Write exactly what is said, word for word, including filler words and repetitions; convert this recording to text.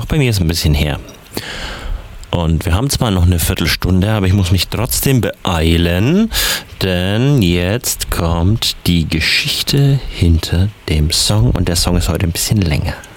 bei mir ist ein bisschen her. Und wir haben zwar noch eine Viertelstunde, aber ich muss mich trotzdem beeilen, denn jetzt kommt die Geschichte hinter dem Song und der Song ist heute ein bisschen länger.